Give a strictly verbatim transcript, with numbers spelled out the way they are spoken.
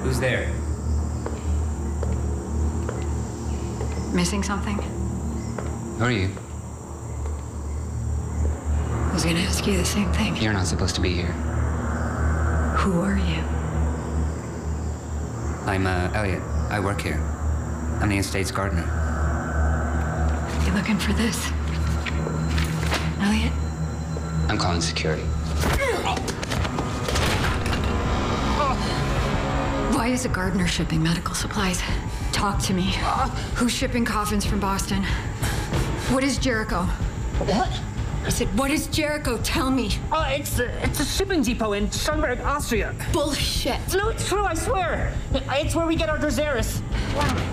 Who's there? Missing something? Who are you? I was gonna ask you the same thing. You're not supposed to be here. Who are you? I'm, uh, Elliot. I work here. I'm the estate's gardener. You looking for this? Elliot? I'm calling security. Why is a gardener shipping medical supplies? Talk to me. Who's shipping coffins from Boston? What is Jericho? What? I said, what is Jericho? Tell me. Oh, it's a, it's a shipping depot in Schönberg, Austria. Bullshit. No, it's true, I swear. It's where we get our Dracaris.